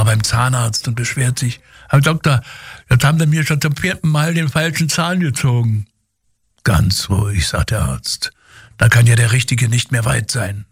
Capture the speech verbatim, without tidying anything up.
war beim Zahnarzt und beschwert sich: Herr Doktor, jetzt haben Sie mir schon zum vierten Mal den falschen Zahn gezogen. Ganz ruhig, sagt der Arzt. Da kann ja der Richtige nicht mehr weit sein.